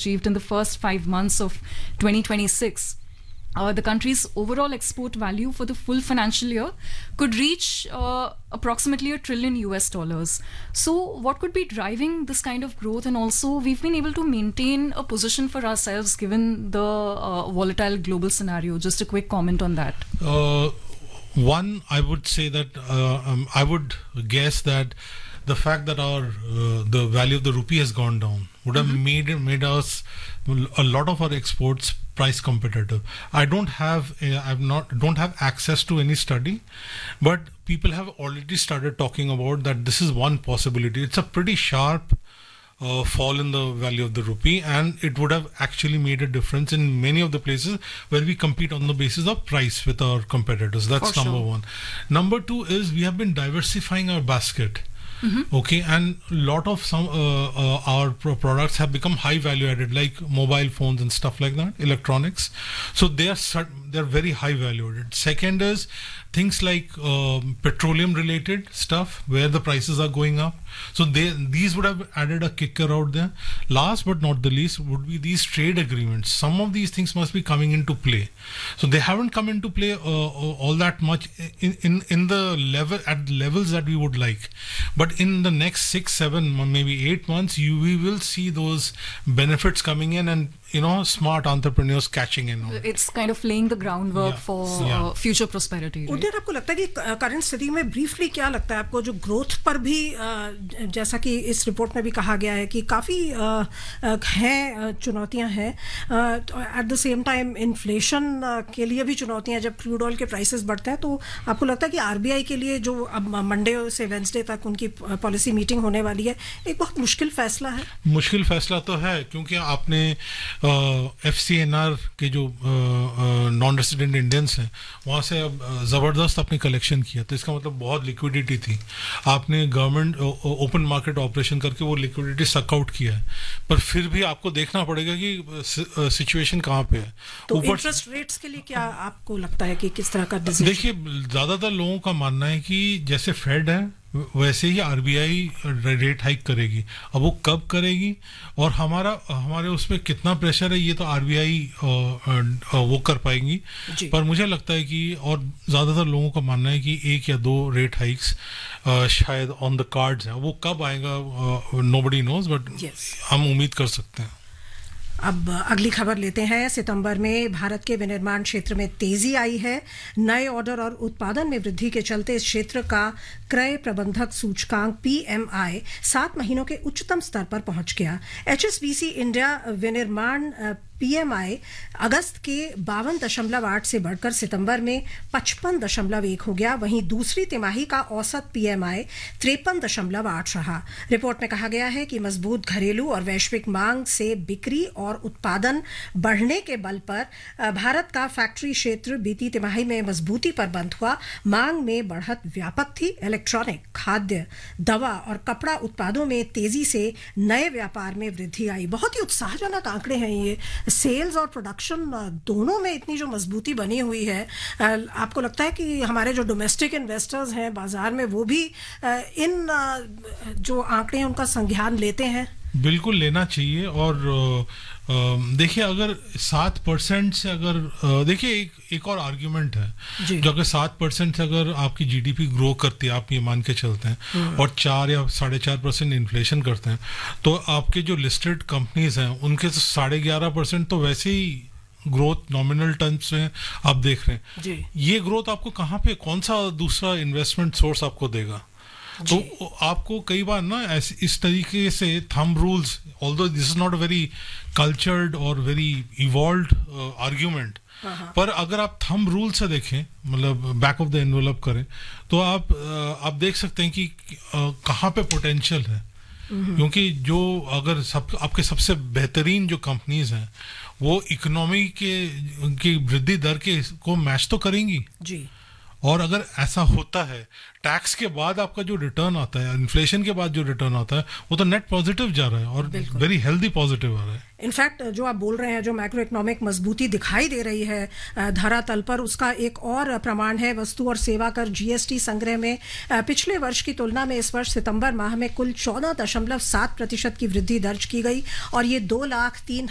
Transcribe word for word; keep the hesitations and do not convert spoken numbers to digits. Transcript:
achieved in the first five months of twenty twenty-six, Uh, the country's overall export value for the full financial year could reach uh, approximately a trillion U S dollars. So, what could be driving this kind of growth? And also, we've been able to maintain a position for ourselves given the uh, volatile global scenario. Just a quick comment on that. Uh, one, I would say that uh, um, I would guess that the fact that our uh, the value of the rupee has gone down would have mm-hmm. made made us a lot of our exports price competitive. I don't have uh, I've not don't have access to any study, but people have already started talking about that. This is one possibility. It's a pretty sharp uh, fall in the value of the rupee, and it would have actually made a difference in many of the places where we compete on the basis of price with our competitors. That's For number sure. one. Number two is we have been diversifying our basket. Mm-hmm. Okay, and a lot of some uh, uh, our pro- products have become high value added, like mobile phones and stuff like that, electronics. So they are they're very high value added. Second is things like um, petroleum related stuff where the prices are going up. So they these would have added a kicker out there. Last but not the least would be these trade agreements. Some of these things must be coming into play. So they haven't come into play uh, all that much in, in in the level at levels that we would like. But in the next six, seven, maybe eight months, you we will see those benefits coming in, and you know, smart entrepreneurs catching in on. It's kind of laying the groundwork yeah. for yeah. uh, future prosperity. Right? उधर आपको लगता है कि current स्थिति में briefly क्या लगता है आपको, जो ग्रोथ पर भी जैसा कि इस रिपोर्ट में भी कहा गया है कि काफ़ी हैं चुनौतियां हैं, at the same time inflation के लिए भी चुनौतियां, जब क्रूड ऑयल के प्राइसेस बढ़ते हैं, तो आपको लगता है कि आरबीआई के लिए जो अब मंडे से वेंसडे तक उनकी पॉलिसी मीटिंग होने वाली है, एक बहुत मुश्किल फैसला है? मुश्किल फैसला तो है, क्योंकि आपने एफ सी एन आर के जो नॉन रेसिडेंट इंडियंस हैं वहाँ से अब ज़बरदस्त अपने कलेक्शन किया, तो इसका मतलब बहुत लिक्विडिटी थी. आपने गवर्नमेंट ओपन मार्केट ऑपरेशन करके वो लिक्विडिटी सक आउट किया है, पर फिर भी आपको देखना पड़ेगा कि सिचुएशन कहाँ पे है. तो इंटरेस्ट रेट्स के लिए क्या आपको लगता है कि किस तरह का डिसीजन? देखिए, ज़्यादातर लोगों का मानना है कि जैसे फेड है वैसे ही आरबीआई रेट हाइक करेगी. अब वो कब करेगी और हमारा हमारे उसमें कितना प्रेशर है, ये तो आरबीआई वो कर पाएंगी. पर मुझे लगता है कि, और ज़्यादातर लोगों का मानना है कि एक या दो रेट हाइक्स शायद ऑन द कार्ड्स हैं. वो कब आएगा नोबडी नोज, बट हम उम्मीद कर सकते हैं. अब अगली खबर लेते हैं. सितंबर में भारत के विनिर्माण क्षेत्र में तेजी आई है. नए ऑर्डर और उत्पादन में वृद्धि के चलते इस क्षेत्र का क्रय प्रबंधक सूचकांक पीएमआई सात महीनों के उच्चतम स्तर पर पहुंच गया. एचएसबीसी इंडिया विनिर्माण पीएमआई अगस्त के बावन दशमलव आठ से बढ़कर सितंबर में पचपन दशमलव एक हो गया. वहीं दूसरी तिमाही का औसत पीएमआई तिरपन दशमलव आठ रहा. रिपोर्ट में कहा गया है कि मजबूत घरेलू और वैश्विक मांग से बिक्री और उत्पादन बढ़ने के बल पर भारत का फैक्ट्री क्षेत्र बीती तिमाही में मजबूती पर बंद हुआ. मांग में बढ़त व्यापक थी. इलेक्ट्रॉनिक, खाद्य, दवा और कपड़ा उत्पादों में तेजी से नए व्यापार में वृद्धि आई. बहुत ही उत्साहजनक आंकड़े हैं ये. सेल्स और प्रोडक्शन दोनों में इतनी जो मजबूती बनी हुई है, आपको लगता है कि हमारे जो डोमेस्टिक इन्वेस्टर्स हैं बाजार में, वो भी इन जो आंकड़े हैं उनका संज्ञान लेते हैं? बिल्कुल लेना चाहिए. और देखिए, अगर सात परसेंट से अगर देखिए एक एक और आर्ग्यूमेंट है, जो अगर सात परसेंट से अगर आपकी जीडीपी ग्रो करती है, आप ये मान के चलते हैं, और चार या साढ़े चार परसेंट इन्फ्लेशन करते हैं, तो आपके जो लिस्टेड कंपनीज हैं उनके तो साढ़े ग्यारह परसेंट तो वैसे ही ग्रोथ नॉमिनल टर्म्स में आप देख रहे हैं जी. ये ग्रोथ आपको कहाँ पे, कौन सा दूसरा इन्वेस्टमेंट सोर्स आपको देगा? तो आपको कई बार ना ऐसे इस तरीके से thumb rules, although this is not a very cultured और वेरी इवॉल्व्ड आर्ग्यूमेंट, पर अगर आप थंब रूल से देखें, मतलब बैक ऑफ द एनवेलप करें, तो आप आप देख सकते हैं कि कहाँ पे पोटेंशियल है. क्योंकि जो अगर सब आपके सबसे बेहतरीन जो कंपनीज हैं वो इकोनॉमी के की वृद्धि दर के को मैच तो करेंगी जी. और अगर ऐसा होता है, टैक्स के बाद आपका जो रिटर्न आता है, इन्फ्लेशन के बाद जो रिटर्न आता है, वो तो नेट पॉजिटिव जा रहा है और वेरी हेल्दी पॉजिटिव आ रहा है. इनफैक्ट जो आप बोल रहे हैं, जो मैक्रो इकोनॉमिक मजबूती दिखाई दे रही है धरातल पर, उसका एक और प्रमाण है वस्तु और सेवा कर जीएसटी संग्रह में पिछले वर्ष की तुलना में इस वर्ष सितंबर माह में कुल चौदह दशमलव सात प्रतिशत की वृद्धि दर्ज की गई, और ये दो लाख तीन